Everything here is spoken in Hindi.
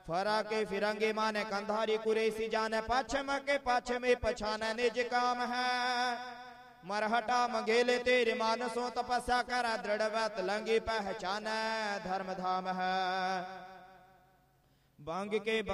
फरा के फिरंगे माने कंधारी कुरेसी जाने पाछे के पाछे में पछाने निज काम है मरहटा मंगेले तेरे मानसों तपस्या करा दृढ़वत लंगी पहचान धर्म धाम है बांग के